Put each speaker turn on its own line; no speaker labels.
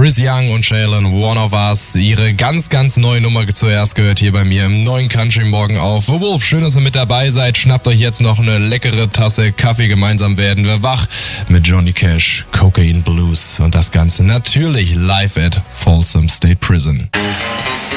Chris Young und Shaylin, One of Us. Ihre ganz, ganz neue Nummer zuerst gehört hier bei mir im neuen Country Morgen auf. The Wolf, schön, dass ihr mit dabei seid. Schnappt euch jetzt noch eine leckere Tasse Kaffee. Gemeinsam werden wir wach mit Johnny Cash, Cocaine Blues und das Ganze natürlich live at Folsom State Prison.